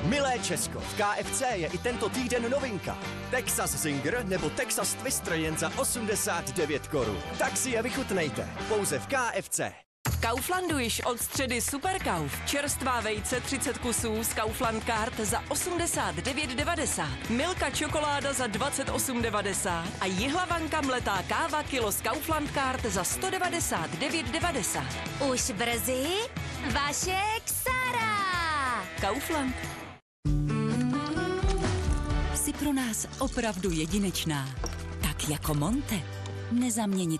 Milé Česko, v KFC je i tento týden novinka. Texas Zinger nebo Texas Twister jen za 89 korun. Tak si je vychutnejte, pouze v KFC. V Kauflandu již od středy Superkauf. Čerstvá vejce 30 kusů z Kaufland Card za 89,90. Milka čokoláda za 28,90. A jihlavanka mletá káva kilo z Kaufland Card za 199,90. Už brzy vaše Ksara. Kaufland. Jsi pro nás opravdu jedinečná. Tak jako Monte. Nezaměnitelná.